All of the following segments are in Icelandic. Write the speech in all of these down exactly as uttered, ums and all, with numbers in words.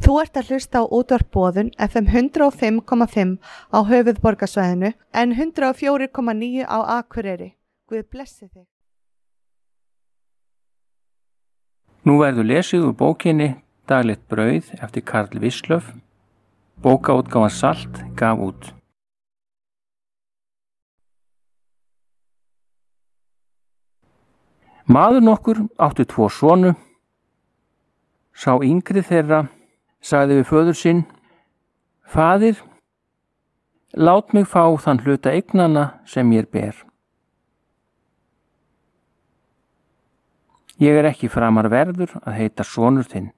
Þú ert að hlusta á útvarp Boðun F M hundrað og fimm komma fimm á höfuðborgarsvæðinu en hundrað og fjögur komma níu á Akureyri. Guð blessi þig. Nú verður lesið úr bókinni Daglegt brauð eftir Karl Wislöff. Bókaútgáfan Salt gaf út. Maður nokkur átti tvo sonu. Sá yngri þeirra sagði við föður sinn: Faðir, lát mig fá þann hluta eignanna sem mér ber. Ég er ekki framar verður að heita sonur þinn.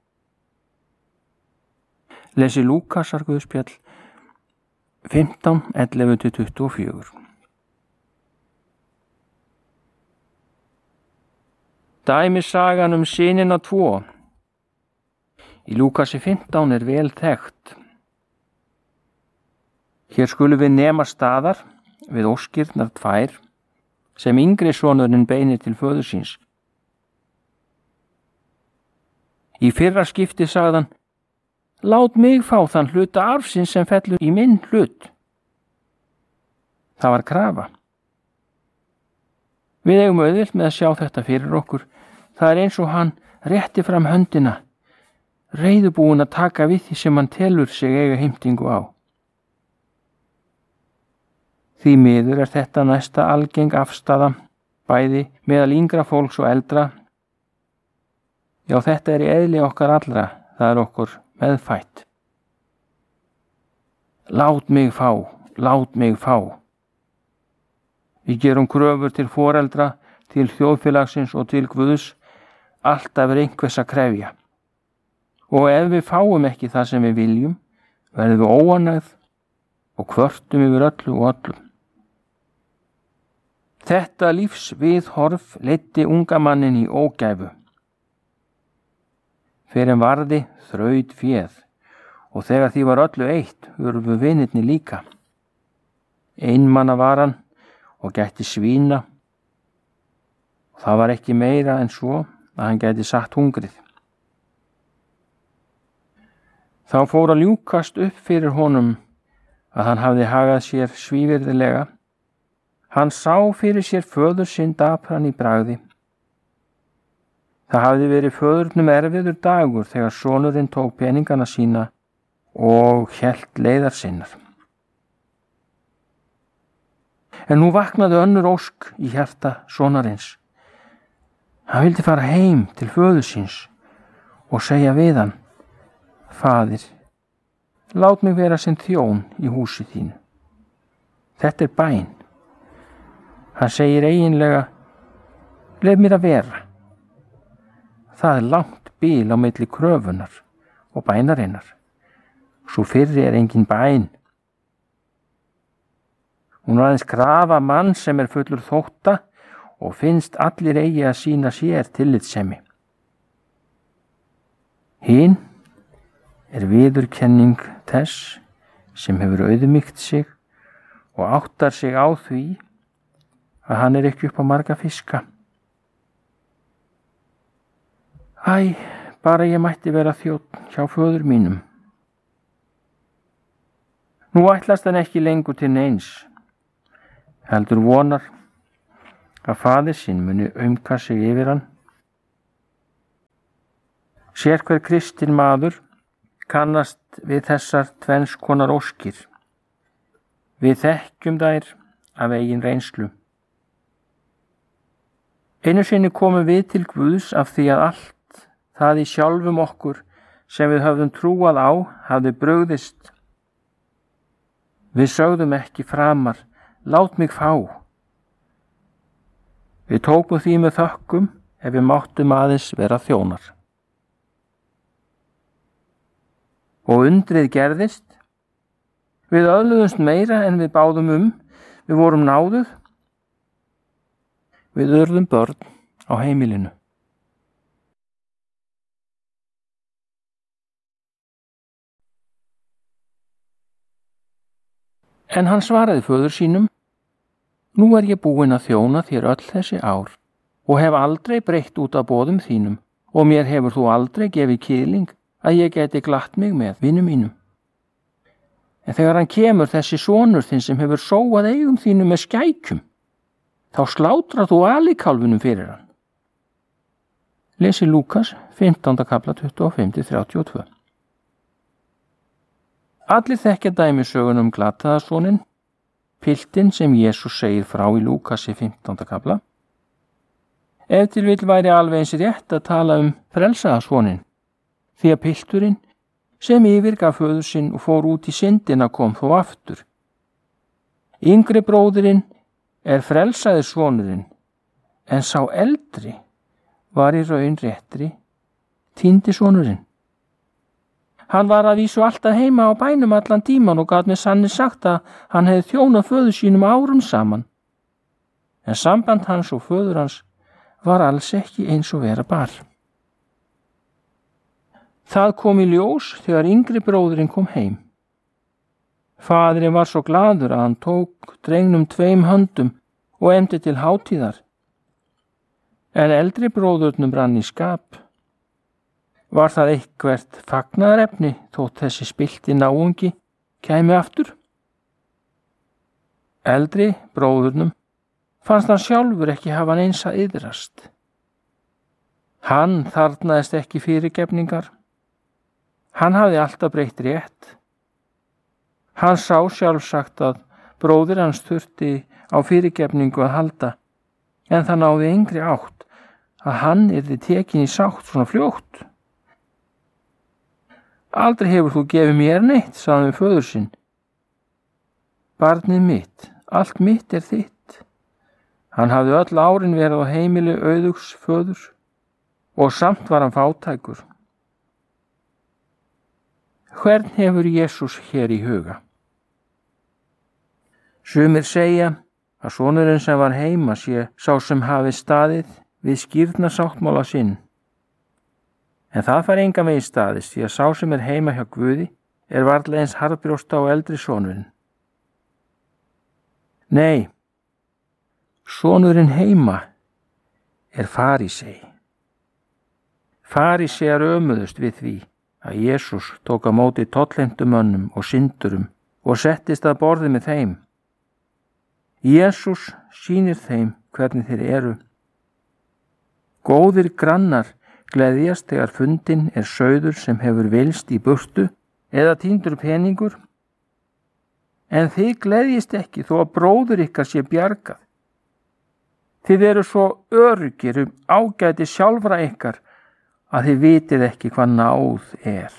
Lesi Lúkasar Guðspjall fimmtán, ellefu til tuttugu og fjögur. Dæmisagan um synina tvo. Í Lúkasi fimmtán er vel þekkt. Hér skulum við nema staðar við óskirnar tvær sem yngri sonurinn beinir til föður síns. Í fyrra skipti sagðan: Lát mig fá þann hluta arfsins sem fellur í minn hlut. Það var krafa. Við eigum auðvelt með að sjá þetta fyrir okkur. Það er eins og hann rétti fram höndina, reiðubúin að taka við því sem hann telur sig eiga heimtingu á. Því miður er þetta næsta algeng afstaða, bæði meðal yngra fólks og eldra. Já, þetta er í eðli okkar allra, það er okkur meðfætt. Lát mig fá, lát mig fá. Við gerum kröfur til foreldra, til þjóðfélagsins og til Guðs, alltaf er einhvers að krefja. Og ef við fáum ekki það sem við viljum, verðum við óánægð og kvörtum yfir öllu og öllum. Þetta lífsviðhorf leiddi unga mannin í ógæfu. Fyrir en varði þraut féð, og þegar því var öllu eitt, hurfu vinirnir líka. Einmanna var hann og gætti svína, og það var ekki meira en svo að hann gæti satt hungrið. Þá fór að ljúkast upp fyrir honum að hann hafði hagað sér svívirðilega. Hann sá fyrir sér föður sinn dapran í bragði. Það hafði verið föðurnum erfiður dagur þegar sonurinn tók peningana sína og hélt leiðar sinnar. En nú vaknaði önnur ósk í hjarta sonarins. Hann vildi fara heim til föður síns og segja við hann: Faðir, lát mig vera sem þjón í húsi þínu. Þetta er bæn. Hann segir eiginlega: Lef mér að vera. Það er langt bil á milli kröfunar og bænarinnar. Svo fyrri er engin bæn. Hún er aðeins krafa mann sem er fullur þótta og finnst allir eigi að sýna sér tillitssemi. Hin er viðurkenning þess sem hefur auðmýkt sig og áttar sig á því að hann er ekki upp á marga fiska. Æ, bara ég mætti vera þjónn hjá föður mínum. Nú ætlast hann ekki lengur til neins, heldur vonar að faðir sinn muni aumka sig yfir hann. Sér hver kristinn maður kannast við þessar tvenns konar óskir. Við þekkjum þær af eigin reynslu. Einu sinni komum við til Guðs af því að allt það í sjálfum okkur sem við höfðum trúað á hafði brugðist. Við sögðum ekki framar: Lát mig fá. Við tókum því með þökkum ef við máttum aðeins vera þjónar. Og undrið gerðist. Við öðluðumst meira en við báðum um. Við vorum náðuð. Við urðum börn á heimilinu. En hann svaraði föður sínum: Nú er ég búinn að þjóna þér öll þessi ár og hef aldrei breytt út af boðum þínum og mér hefur þú aldrei gefið kýling að ég geti glatt mig með vinum mínum. En þegar hann kemur, þessi sonur þinn sem hefur sóað eigum þínu með skækjum, þá slátrar þú alikálfunum fyrir hann. Lesi Lúkas, fimmtánda kafla tuttugu og fimm til þrjátíu og tvö. Allir þekkja dæmisögun um glataðasoninn, piltinn sem Jesús segir frá í Lúkasi fimmtánda kafla. Ef til vill væri alveg eins rétt að tala um frelsaðasoninn, því að pilturinn sem yfirgaf föður sinn og fór út í syndina kom þó aftur. Yngri bróðirinn er frelsaði sonurinn, en sá eldri var í raun réttri týndi sonurinn. Hann var að vísu alltaf heima á bænum allan tíman og gat með sanni sagt að hann hefði þjónað föður sínum árum saman. En samband hans og föður hans var alls ekki eins og vera bar. Það kom í ljós þegar yngri bróðirinn kom heim. Faðirinn var svo gladur að hann tók drengnum tveim höndum og efndi til hátíðar. En eldri bróðurnum brann í skap. Var það eitthvert fagnaðarefni þótt þessi spillti náungi kæmi aftur? Eldri bróðurnum fannst hann sjálfur ekki hafa neins að iðrast. Hann þarfnaðist ekki fyrirgefningar. Hann hafði alltaf breytt rétt. Hann sá sjálfsagt að bróðir hans þurfti á fyrirgefningu að halda, en það náði engri átt að hann yrði tekin í sátt svona fljótt. Aldrei hefur þú gefið mér neitt, sagði við föður sinn. Barnið mitt, allt mitt er þitt. Hann hafði öll árin verið á heimili auðugs föður og samt var hann fátækur. Hvern hefur Jesús hér í huga? Sumir segja að sonurinn sem var heima sé sá sem hafi staðið við skírnarsáttmála sinn. En það fær engan veginn staðist, því að sá sem er heima hjá Guði er varla eins harðbrjósta og eldri sonurinn. Nei, sonurinn heima er farísei. Farísear ömuðust við því að Jesús tók á móti tollheimtumönnum og syndurum og settist að borði með þeim. Jesús sýnir þeim hvernig þeir eru. Góðir grannar gleðjast þegar fundin er sauður sem hefur vilst í burtu eða týndur peningur, en þið gleðjist ekki þó að bróður ykkar sé bjargað. Þið eru svo öruggir um ágæti sjálfra ykkar að þið vitið ekki hvað náð er.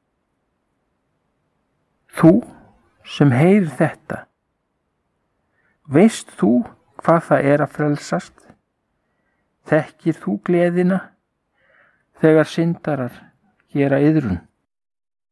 Þú sem heyrir þetta, veist þú hvað það er að frelsast? Þekkir þú gleðina þegar syndarar gera iðrun?